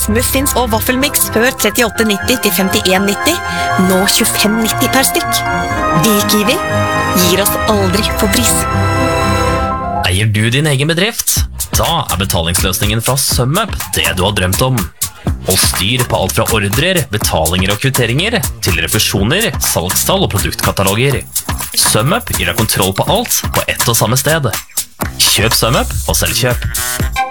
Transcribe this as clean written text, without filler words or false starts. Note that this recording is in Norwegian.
muffins og vaffelmix før 38,90 til 51,90. Nå 25,90 per stykk. Vi i Kiwi gir oss aldri for pris. Eier du din egen bedrift? Da betalingsløsningen fra SumUp det du har drømt om. Hold styr på alt fra ordrer, betalinger og kvitteringer, til refusjoner, salgstall og produktkataloger. SumUp gir deg kontroll på alt på ett og samme sted. Kjøp SumUp og selv kjøp.